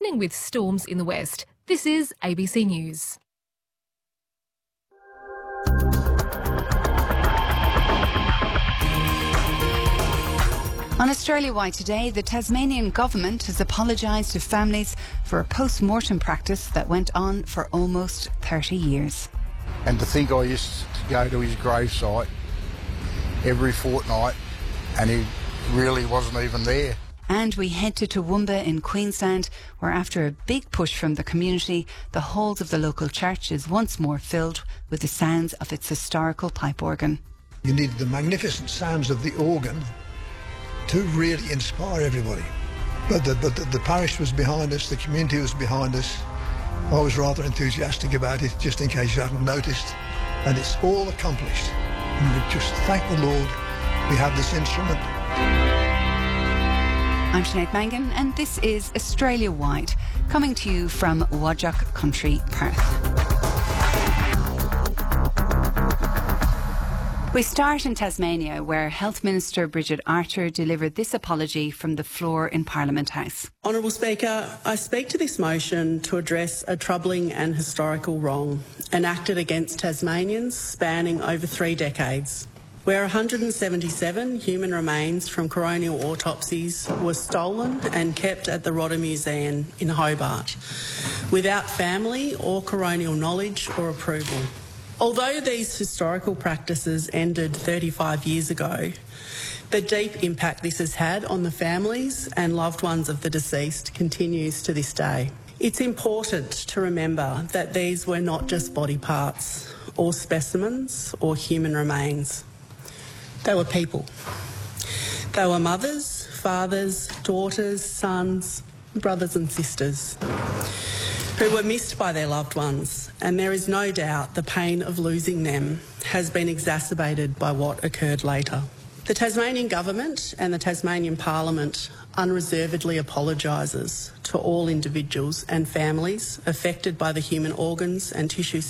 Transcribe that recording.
threatening with storms in the west. This is ABC News. On Australia-wide today, the Tasmanian government has apologised to families for a post-mortem practice that went on for almost 30 years. And to think I used to go to his gravesite every fortnight and he really wasn't even there. And we head to Toowoomba in Queensland, where after a big push from the community, the halls of the local church is once more filled with the sounds of its historical pipe organ. You needed the magnificent sounds of the organ to really inspire everybody. But the parish was behind us, the community was behind us. I was rather enthusiastic about it, just in case you hadn't noticed. And it's all accomplished. And we just thank the Lord we have this instrument. I'm Sinead Mangan, and this is Australia Wide, coming to you from Whadjuk Country, Perth. We start in Tasmania, where Health Minister Bridget Archer delivered this apology from the floor in Parliament House. Honourable Speaker, I speak to this motion to address a troubling and historical wrong enacted against Tasmanians spanning over 3 decades, where 177 human remains from coronial autopsies were stolen and kept at the Rodder Museum in Hobart, without family or coronial knowledge or approval. Although these historical practices ended 35 years ago, the deep impact this has had on the families and loved ones of the deceased continues to this day. It's important to remember that these were not just body parts or specimens or human remains. They were people. They were mothers, fathers, daughters, sons, brothers and sisters who were missed by their loved ones, and there is no doubt the pain of losing them has been exacerbated by what occurred later. The Tasmanian Government and the Tasmanian Parliament unreservedly apologises to all individuals and families affected by the human organs and tissues